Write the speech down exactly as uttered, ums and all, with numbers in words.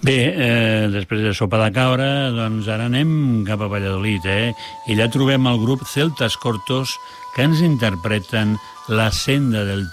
Bé, eh, després de Sopa de Cabra, doncs ara anem cap a Valladolid, eh? I allà trobem el grup Celtas Cortos, que ens interpreten La senda del